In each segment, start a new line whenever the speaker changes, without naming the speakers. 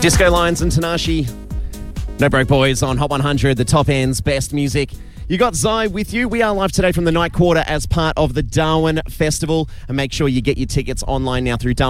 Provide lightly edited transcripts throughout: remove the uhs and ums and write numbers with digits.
Disco Lines and Tanashi. No Broke Boys on Hot 100, the top end's best music. You got Zai with you. We are live today from the Night Quarter as part of the Darwin Festival. And make sure you get your tickets online now through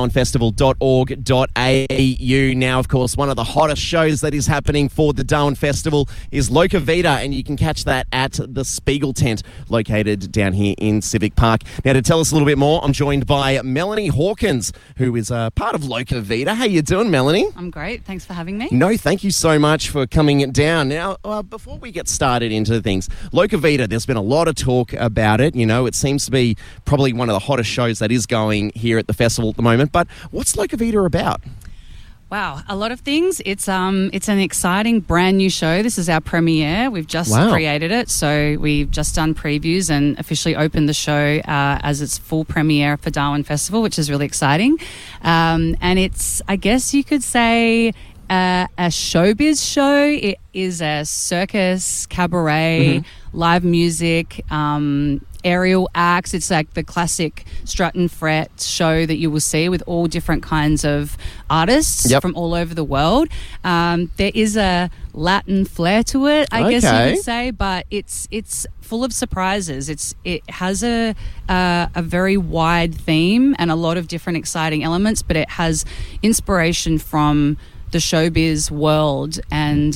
darwinfestival.org.au. Now, of course, one of the hottest shows that is happening for the Darwin Festival is Loca Vita, and you can catch that at the Spiegel tent located down here in Civic Park. Now, to tell us a little bit more, I'm joined by Melanie Hawkins, who is a part of Loca Vita. How you doing, Melanie?
I'm great. Thanks for having me.
No, thank you so much for coming down. Now, before we get started into things, Loca Vita, there's been a lot of talk about it. You know, it seems to be probably one of the hottest shows that is going here at the festival at the moment. But what's Loca Vita about?
Wow, a lot of things. It's an exciting brand new show. This is our premiere. We've just created it, so we've just done previews and officially opened the show as its full premiere for Darwin Festival, which is really exciting. And it's, I guess you could say, a showbiz show. It is a circus, cabaret, live music, aerial acts. It's like the classic strut and fret show that you will see with all different kinds of artists from all over the world. There is a Latin flair to it, I guess you could say, but it's full of surprises. It has a very wide theme and a lot of different exciting elements, but it has inspiration from the showbiz world, and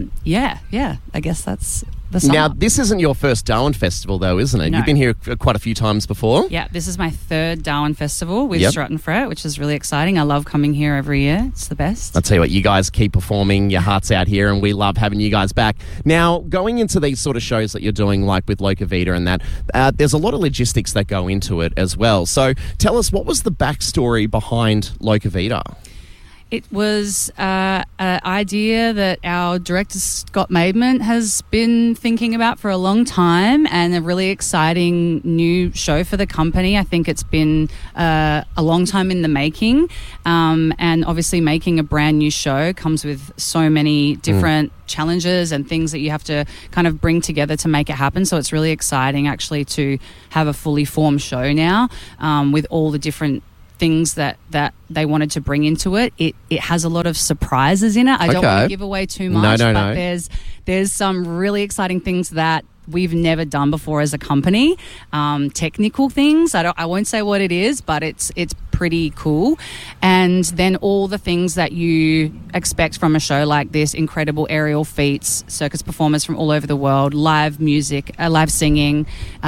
I guess that's the sum.
Now, this isn't your first Darwin Festival, though, isn't it?
No.
You've been here quite a few times before.
Yeah, this is my third Darwin Festival with Strut and Fret, which is really exciting. I love coming here every year. It's the best. I'll
tell you what, you guys keep performing your hearts out here, and we love having you guys back. Now, going into these sort of shows that you're doing, like with Loca Vita and that, there's a lot of logistics that go into it as well. So tell us, what was the backstory behind Loca Vita?
It was an idea that our director, Scott Maidment, has been thinking about for a long time, and a really exciting new show for the company. I think it's been a long time in the making, and obviously making a brand new show comes with so many different challenges and things that you have to kind of bring together to make it happen. So it's really exciting actually to have a fully formed show now, with all the different things that they wanted to bring into it. It has a lot of surprises in it. I don't want to give away too much, but there's some really exciting things that we've never done before as a company. Technical things. I won't say what it is, but it's pretty cool. And then all the things that you expect from a show like this: incredible aerial feats, circus performers from all over the world, live music, live singing,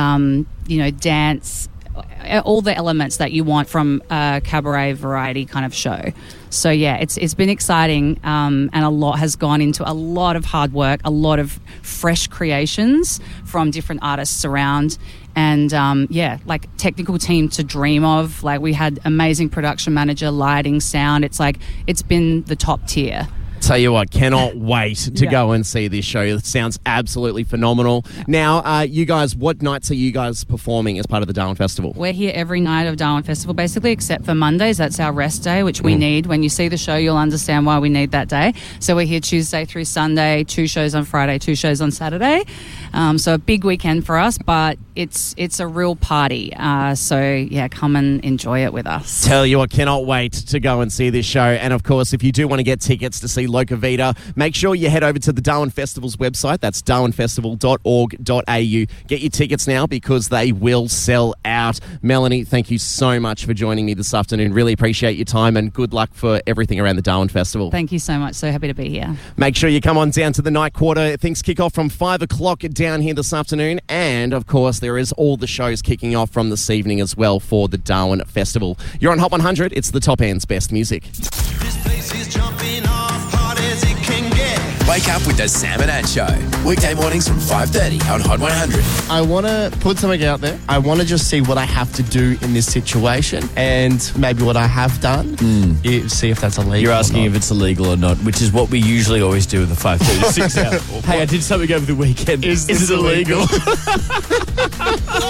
dance, all the elements that you want from a cabaret variety kind of show. So yeah, it's been exciting, and a lot has gone into a lot of hard work, a lot of fresh creations from different artists around, and like technical team to dream of. Like, we had amazing production manager, lighting, sound. It's like, it's been the top tier.
Tell you what, cannot wait to go and see this show. It sounds absolutely phenomenal. Yeah. Now, you guys, what nights are you guys performing as part of the Darwin Festival?
We're here every night of Darwin Festival, basically, except for Mondays. That's our rest day, which we need. When you see the show, you'll understand why we need that day. So we're here Tuesday through Sunday, 2 shows on Friday, 2 shows on Saturday. So a big weekend for us, but it's a real party. So yeah, come and enjoy it with us.
Tell you what, cannot wait to go and see this show. And of course, if you do want to get tickets to see Loca Vita, make sure you head over to the Darwin Festival's website. That's darwinfestival.org.au. Get your tickets now, because they will sell out. Melanie, thank you so much for joining me this afternoon. Really appreciate your time, and good luck for everything around the Darwin Festival.
Thank you so much. So happy to be here.
Make sure you come on down to the Night Quarter. Things kick off from 5 o'clock down here this afternoon. And of course, there is all the shows kicking off from this evening as well for the Darwin Festival. You're on Hot 100. It's the top end's best music.
This place is jumping off hard as it can get.
Wake up with the Sam and Ann Show. Weekday mornings from 5:30 on Hot 100.
I want to put something out there. I want to just see what I have to do in this situation, and maybe what I have done. See if that's illegal.
You're asking if it's illegal or not, which is what we usually always do with the 5:36 hour. Hey, I did something over the weekend. Is it illegal?